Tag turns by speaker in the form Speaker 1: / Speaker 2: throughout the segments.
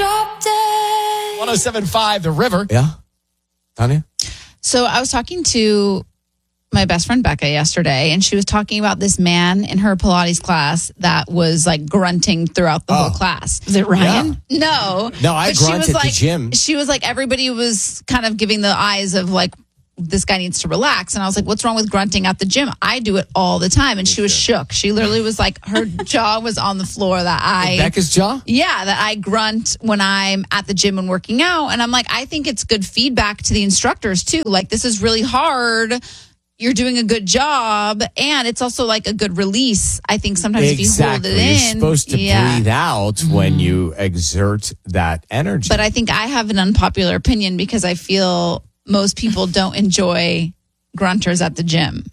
Speaker 1: drop dead.
Speaker 2: 107.5 The River. Yeah. Tanya?
Speaker 3: So I was talking to my best friend Becca yesterday, and she was talking about this man in her Pilates class that was like grunting throughout the whole class.
Speaker 4: Is it Ryan?
Speaker 3: No,
Speaker 2: I grunt at the gym.
Speaker 3: She was like, everybody was kind of giving the eyes of like, this guy needs to relax. And I was like, what's wrong with grunting at the gym? I do it all the time. And she was shook. She literally was like, her jaw was on the floor
Speaker 2: Becca's jaw?
Speaker 3: Yeah, that I grunt when I'm at the gym and working out. And I'm like, I think it's good feedback to the instructors too. Like, this is really hard. You're doing a good job. And it's also like a good release. I think sometimes if you hold it in.
Speaker 2: You're supposed to breathe out when you exert that energy.
Speaker 3: But I think I have an unpopular opinion because I feel most people don't enjoy grunters at the gym.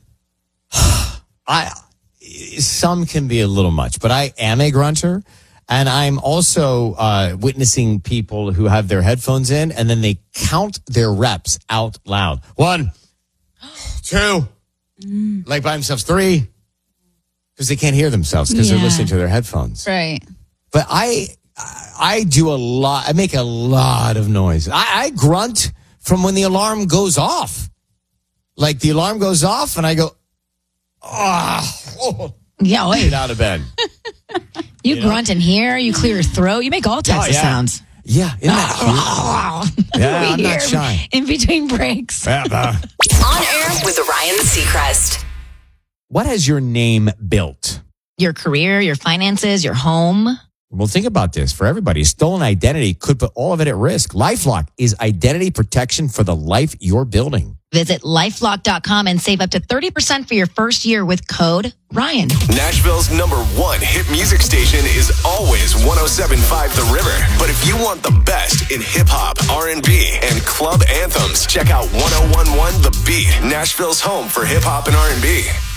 Speaker 2: Some can be a little much, but I am a grunter. And I'm also witnessing people who have their headphones in and then they count their reps out loud. 1, 2, like by themselves, 3, because they can't hear themselves because they're listening to their headphones.
Speaker 3: Right.
Speaker 2: But I do a lot. I make a lot of noise. I grunt from when the alarm goes off. Like the alarm goes off and I go,
Speaker 4: Yeah, wait.
Speaker 2: get out of bed.
Speaker 4: You grunt in here, you clear your throat, you make all types of sounds.
Speaker 2: Yeah, isn't that cute? Yeah, I'm not shy.
Speaker 4: In between breaks.
Speaker 5: On air with Ryan Seacrest.
Speaker 2: What has your name built?
Speaker 4: Your career, your finances, your home.
Speaker 2: Well, think about this. For everybody, stolen identity could put all of it at risk. LifeLock is identity protection for the life you're building.
Speaker 4: Visit LifeLock.com and save up to 30% for your first year with code Ryan.
Speaker 6: Nashville's #1 hit music station is always 107.5 The River. But if you want the best in hip hop, R&B, and club anthems, check out 101.1 The Beat, Nashville's home for hip hop and R&B.